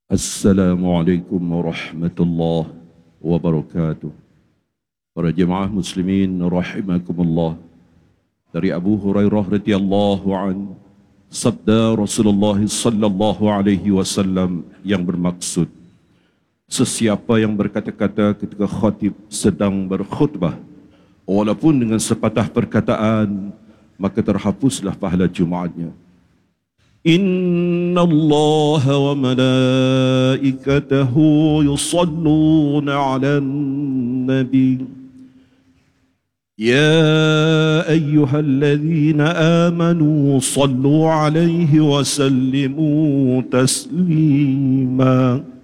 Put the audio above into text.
Assalamualaikum warahmatullahi wabarakatuh. Para jemaah muslimin rahimakumullah. Dari Abu Hurairah radhiyallahu an, sabda Rasulullah sallallahu alaihi wasallam yang bermaksud, sesiapa yang berkata-kata ketika khatib sedang berkhutbah, walaupun dengan sepatah perkataan, maka terhapuslah pahala Jumaatnya. Inna Allah wa malaikatahu yusalluna ala nabi. Ya ayyuhalladzina amanu sallu alaihi wa sallimu taslima.